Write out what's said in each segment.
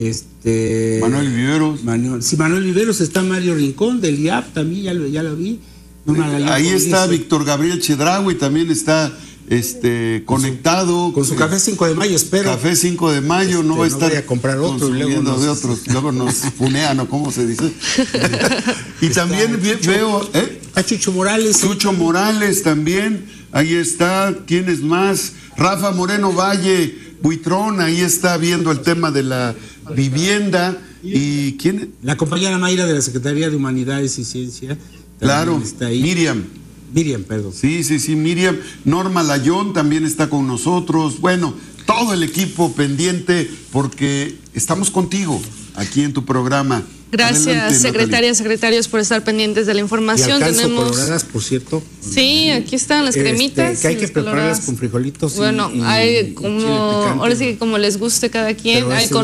Manuel Viveros. Manuel Viveros, está Mario Rincón del IAP también, ya lo vi. Ahí está Víctor Gabriel Chedraui, también está conectado. Con su café 5 de mayo, espero. Café 5 de mayo, no va a estar voy a comprar otro, luego nos funean, ¿o cómo se dice? Y también veo a Chucho Morales. Chucho Morales también, ahí está. ¿Quién es más? Rafa Moreno Valle Buitrón, ahí está viendo el tema de la vivienda. ¿Y quién? La compañera Mayra de la Secretaría de Humanidades y Ciencia. Claro, está ahí. Miriam, perdón. Sí, Miriam. Norma Layón también está con nosotros. Bueno, todo el equipo pendiente porque estamos contigo aquí en tu programa. Gracias, adelante, secretarias, secretarios, por estar pendientes de la información. Y tenemos coloradas, por cierto. Sí, aquí están las cremitas. Que hay que prepararlas con frijolitos. Bueno, hay como, ahora sí que como les guste cada quien. Hay con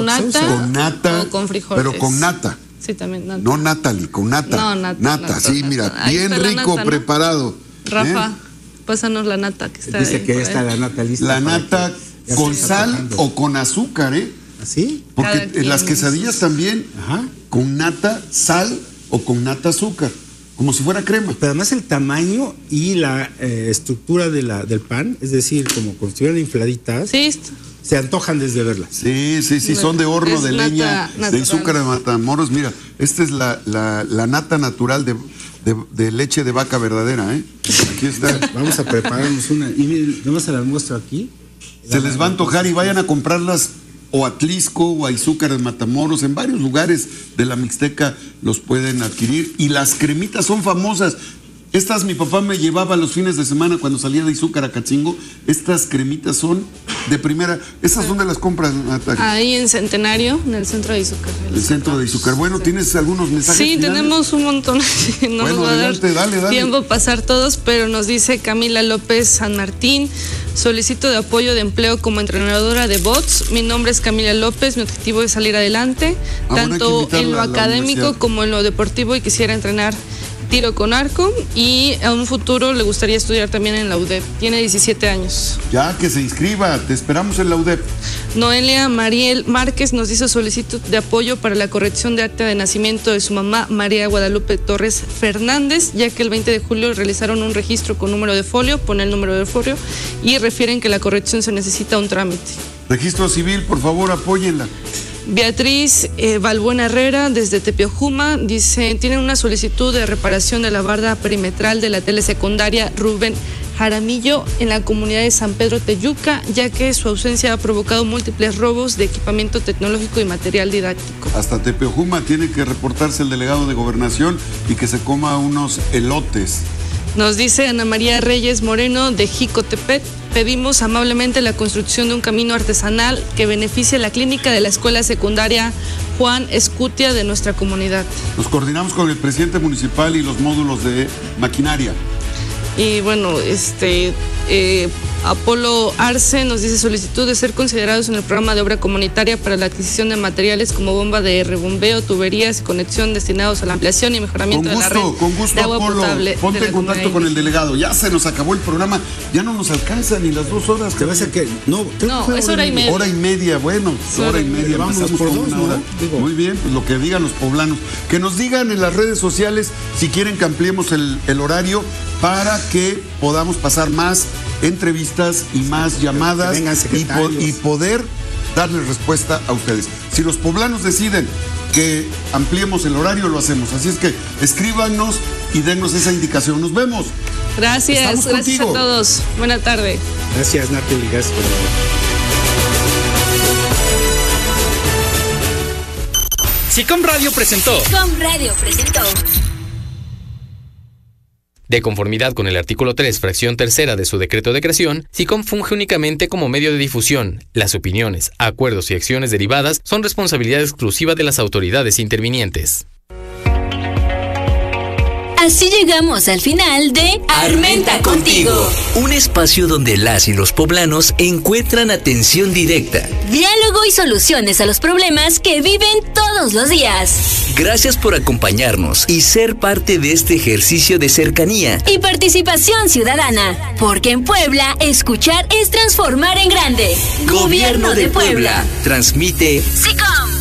nata o con frijoles. Pero con nata. Sí, también nata. No Natalie, con nata. No, nata, sí, mira, bien rico, nata, ¿no? Preparado. Rafa, pásanos la nata que está. Dice que ya está la nata lista. La nata con sal o con azúcar, ¿Así? Porque en las quesadillas también, con nata, sal o con nata, azúcar, como si fuera crema. Pero además el tamaño y la estructura del pan, es decir, como si estuvieran infladitas. Sí. Se antojan desde verlas. Sí, son de horno de leña, de azúcar de Matamoros. Mira, esta es la nata natural de leche de vaca verdadera, Aquí está. Vamos a prepararnos una. Y miren, nomás se las muestro aquí. Se les va a antojar y vayan a comprarlas o a Tlisco o a Izúcar de Matamoros. En varios lugares de la Mixteca los pueden adquirir. Y las cremitas son famosas. Estas mi papá me llevaba los fines de semana cuando salía de Izúcar a Catzingo. Estas cremitas son de primera. ¿Esas dónde las compras, Natalia? Ahí en Centenario, en el centro de Izúcar. El centro de Izúcar. Bueno, ¿tienes algunos mensajes? Sí, finales? Tenemos un montón. No bueno, nos va adelante, a dar dale. tiempo a pasar todos, pero nos dice Camila López San Martín: solicito de apoyo de empleo como entrenadora de bots. Mi nombre es Camila López, mi objetivo es salir adelante, tanto en lo académico como en lo deportivo, y quisiera entrenar tiro con arco, y a un futuro le gustaría estudiar también en la UDEP. Tiene 17 años. Ya, que se inscriba, te esperamos en la UDEP. Noelia Mariel Márquez nos dice solicitud de apoyo para la corrección de acta de nacimiento de su mamá María Guadalupe Torres Fernández, ya que el 20 de julio realizaron un registro con número de folio, pone el número de folio, y refieren que la corrección se necesita un trámite. Registro civil, por favor, apóyenla. Beatriz Balbuena Herrera, desde Tepeojuma, dice: tienen una solicitud de reparación de la barda perimetral de la telesecundaria Rubén Jaramillo en la comunidad de San Pedro Teyuca, ya que su ausencia ha provocado múltiples robos de equipamiento tecnológico y material didáctico. Hasta Tepeojuma tiene que reportarse el delegado de Gobernación y que se coma unos elotes. Nos dice Ana María Reyes Moreno, de Jicotepec: pedimos amablemente la construcción de un camino artesanal que beneficie a la clínica de la escuela secundaria Juan Escutia de nuestra comunidad. Nos coordinamos con el presidente municipal y los módulos de maquinaria. Y bueno, Apolo Arce nos dice solicitud de ser considerados en el programa de obra comunitaria para la adquisición de materiales como bomba de rebombeo, tuberías y conexión destinados a la ampliación y mejoramiento de la red de agua potable. Ponte en contacto con el delegado. Ya se nos acabó el programa, ya no nos alcanza ni las 2 horas. ¿Te vas a que? No, es hora y media. Hora y media, bueno, hora y media. Vamos por 2, ¿no? Muy bien, pues lo que digan los poblanos. Que nos digan en las redes sociales si quieren que ampliemos el horario para que podamos pasar más entrevistas y más llamadas y poder darle respuesta a ustedes. Si los poblanos deciden que ampliemos el horario, lo hacemos. Así es que escríbanos y denos esa indicación. Nos vemos. Gracias a todos. Buena tarde. Gracias, Natalie. Gracias. SICOM Radio presentó. De conformidad con el artículo 3, fracción tercera de su decreto de creación, SICOM funge únicamente como medio de difusión. Las opiniones, acuerdos y acciones derivadas son responsabilidad exclusiva de las autoridades intervinientes. Así llegamos al final de Armenta Contigo, un espacio donde las y los poblanos encuentran atención directa, diálogo y soluciones a los problemas que viven todos los días. Gracias por acompañarnos y ser parte de este ejercicio de cercanía y participación ciudadana, porque en Puebla, escuchar es transformar en grande. Gobierno de Puebla. Transmite SICOM.